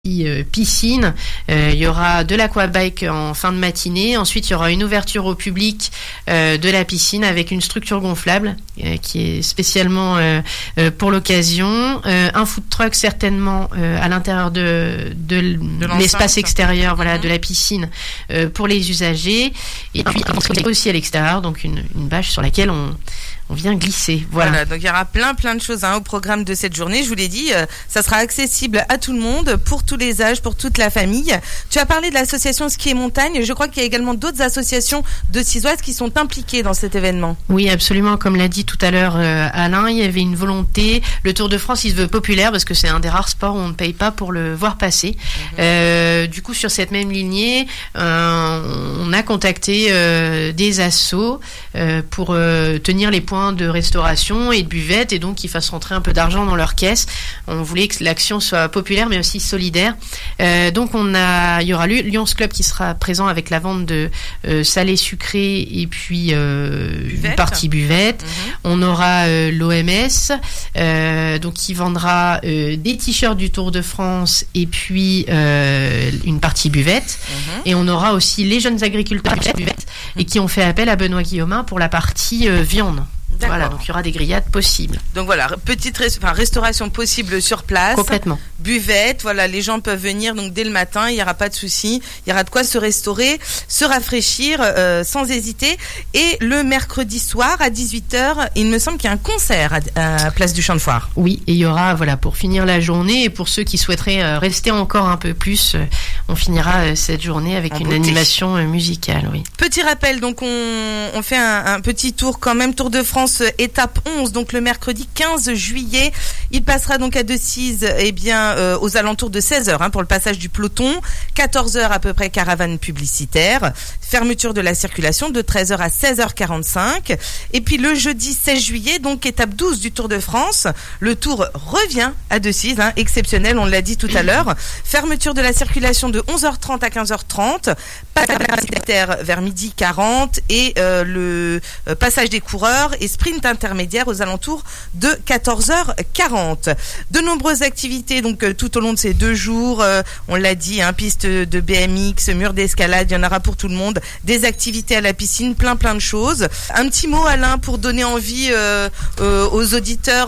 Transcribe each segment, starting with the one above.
piscine, il y aura de l'aquabike en fin de matinée, ensuite il y aura une ouverture au public de la piscine avec une structure gonflable qui est spécialement pour l'occasion, un food truck certainement à l'intérieur de l'espace extérieur de la piscine pour les usagers, et puis aussi à l'extérieur, donc une bâche sur laquelle on vient glisser. Voilà, donc il y aura plein de choses au programme de cette journée. Je vous l'ai dit, ça sera accessible à tout le monde, pour tous les âges, pour toute la famille. Tu as parlé de l'association Ski et Montagne. Je crois qu'il y a également d'autres associations de Cizoise qui sont impliquées dans cet événement. Oui, absolument. Comme l'a dit tout à l'heure Alain, il y avait une volonté. Le Tour de France, il se veut populaire parce que c'est un des rares sports où on ne paye pas pour le voir passer. Du coup, sur cette même lignée, on a contacté des assos pour tenir les points de restauration et de buvette, et donc qu'ils fassent rentrer un peu d'argent dans leur caisse. On voulait que l'action soit populaire mais aussi solidaire. Donc il y aura Lions Club qui sera présent avec la vente de salé sucré et puis une partie buvette. On aura l'OMS donc qui vendra des t-shirts du Tour de France et puis une partie buvette. Et on aura aussi les jeunes agriculteurs buvette et qui ont fait appel à Benoît Guillaumin pour la partie viande. D'accord. Voilà, donc il y aura des grillades possibles. Donc voilà, petite restauration possible sur place. Complètement. Buvette, voilà, les gens peuvent venir donc dès le matin, il n'y aura pas de souci, il y aura de quoi se restaurer, se rafraîchir sans hésiter. Et le mercredi soir à 18h, il me semble qu'il y a un concert à Place du Champ de Foire. Oui, et il y aura, pour finir la journée, et pour ceux qui souhaiteraient rester encore un peu plus, on finira cette journée avec une animation musicale, oui. Petit rappel, donc on fait un petit tour quand même, Tour de France étape 11, donc le mercredi 15 juillet. Il passera donc à Decize, aux alentours de 16h pour le passage du peloton, 14h à peu près caravane publicitaire, fermeture de la circulation de 13h à 16h45. Et puis le jeudi 16 juillet, donc étape 12 du Tour de France, le Tour revient à Decize, exceptionnel, on l'a dit tout à l'heure. Fermeture de la circulation de 11h30 à 15h30, passage publicitaire vers 12h40 et le passage des coureurs et sprint intermédiaire aux alentours de 14h40. De nombreuses activités donc tout au long de ces 2 jours, on l'a dit, piste de BMX, mur d'escalade, il y en aura pour tout le monde, des activités à la piscine, plein de choses. Un petit mot Alain pour donner envie aux auditeurs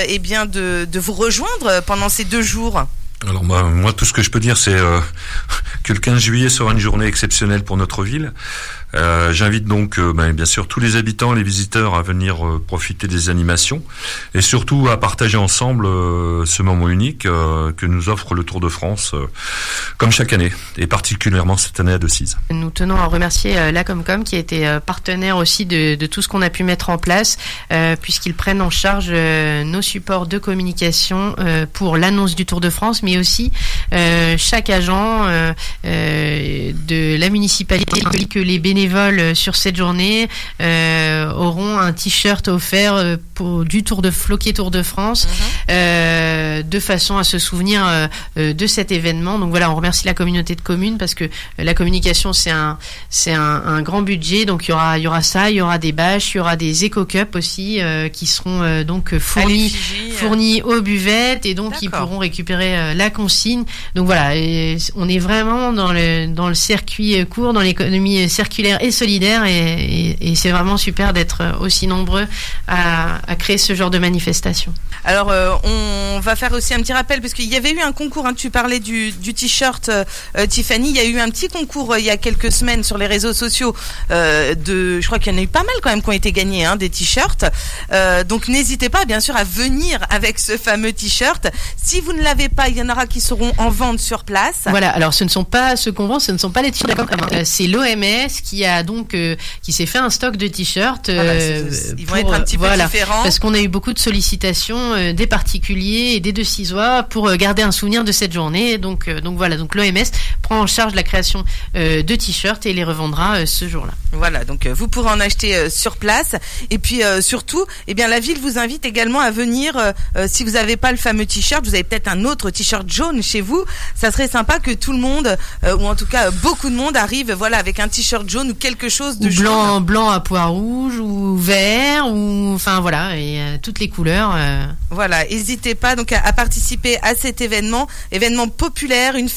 de vous rejoindre pendant ces 2 jours. Alors moi tout ce que je peux dire c'est que le 15 juillet sera une journée exceptionnelle pour notre ville. J'invite donc bien sûr tous les habitants, les visiteurs à venir profiter des animations et surtout à partager ensemble ce moment unique que nous offre le Tour de France comme chaque année et particulièrement cette année à Decize. Nous tenons à remercier la Comcom qui a été partenaire aussi de tout ce qu'on a pu mettre en place puisqu'ils prennent en charge nos supports de communication pour l'annonce du Tour de France, mais aussi chaque agent de la municipalité ainsi que les bénévoles sur cette journée auront un t-shirt offert du Floquet Tour de France de façon à se souvenir de cet événement. Donc voilà, on remercie la communauté de communes parce que la communication c'est un grand budget, donc il y aura ça, il y aura des bâches, il y aura des éco-cups aussi qui seront donc fournis aux buvettes et donc ils pourront récupérer la consigne. Donc voilà, et on est vraiment dans le circuit court, dans l'économie circulaire et solidaire et c'est vraiment super d'être aussi nombreux à créer ce genre de manifestation. Alors on va faire aussi un petit rappel parce qu'il y avait eu un concours, tu parlais du t-shirt Tiffany, il y a eu un petit concours il y a quelques semaines sur les réseaux sociaux je crois qu'il y en a eu pas mal quand même qui ont été gagnés des t-shirts, donc n'hésitez pas bien sûr à venir avec ce fameux t-shirt. Si vous ne l'avez pas, il y en aura qui seront en vente sur place. Voilà, alors ce ne sont pas ceux qu'on vend, ce ne sont pas les t-shirts c'est l'OMS qui a donc qui s'est fait un stock de t-shirts ils vont être un petit peu différents parce qu'on a eu beaucoup de sollicitations des particuliers et des Decizois pour garder un souvenir de cette journée. Donc voilà, donc l'OMS prend en charge la création de t-shirts et les revendra ce jour-là. Voilà, donc vous pourrez en acheter sur place et puis surtout, la ville vous invite également à venir si vous n'avez pas le fameux t-shirt, vous avez peut-être un autre t-shirt jaune chez vous. vous, ça serait sympa que tout le monde, ou en tout cas beaucoup de monde arrive, voilà, avec un t-shirt jaune ou quelque chose de jaune. Blanc à pois rouge ou vert ou enfin voilà, et toutes les couleurs. Voilà, n'hésitez pas donc à participer à cet événement populaire, une